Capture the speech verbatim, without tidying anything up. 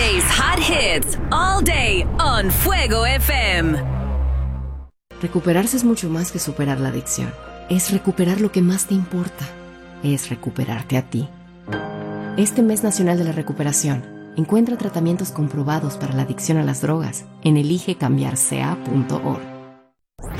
Today's hot hits all day on Fuego F M. Recuperarse es mucho más que superar la adicción. Es recuperar lo que más te importa. Es recuperarte a ti. Este mes nacional de la recuperación, encuentra tratamientos comprobados para la adicción a las drogas en elige cambiar c a punto org.